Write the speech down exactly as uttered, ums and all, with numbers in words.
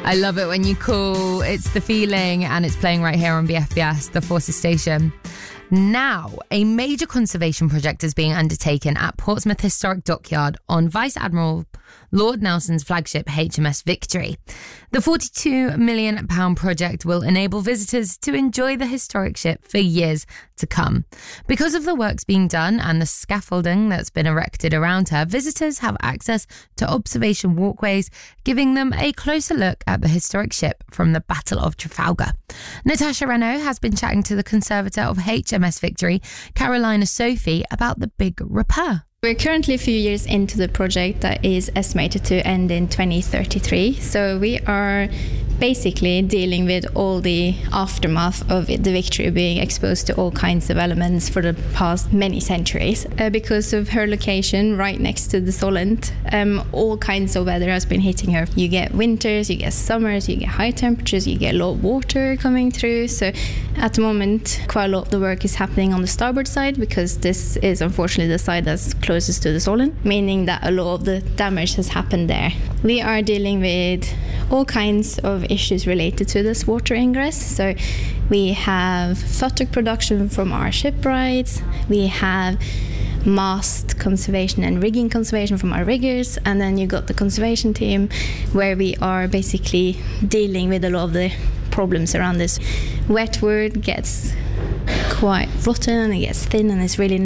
I love it when you call. It's The Feeling, and it's playing right here on B F B S, the Forces Station. Now, a major conservation project is being undertaken at Portsmouth Historic Dockyard on Vice Admiral Lord Nelson's flagship H M S Victory. The forty-two million pounds project will enable visitors to enjoy the historic ship for years to come. Because of the works being done and the scaffolding that's been erected around her, visitors have access to observation walkways, giving them a closer look at the historic ship from the Battle of Trafalgar. Natasha Renault has been chatting to the conservator of H M S Victory, Carolina Sophie, about the big repair. We're currently a few years into the project that is estimated to end in twenty thirty-three. So we are basically dealing with all the aftermath of the Victory being exposed to all kinds of elements for the past many centuries. Uh, because of her location right next to the Solent, um, all kinds of weather has been hitting her. You get winters, you get summers, you get high temperatures, you get a lot of water coming through. So at the moment, quite a lot of the work is happening on the starboard side, because this is unfortunately the side that's closest to the Solent, meaning that a lot of the damage has happened there. We are dealing with all kinds of issues related to this water ingress. So we have futtock production from our shipwrights, we have mast conservation and rigging conservation from our riggers, and then you got the conservation team, where we are basically dealing with a lot of the problems around this. Wet wood gets quite rotten and it gets thin and it's really